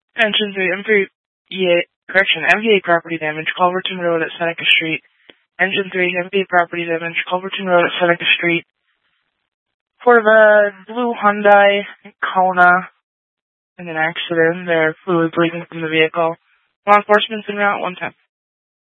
Engine 3, MVA property damage, Culverton Road at Seneca Street. Engine 3, MVA property damage, Culverton Road at Seneca Street. Report of a blue Hyundai Kona in an accident. They're fluid leaking from the vehicle. Law enforcement's en route, 110.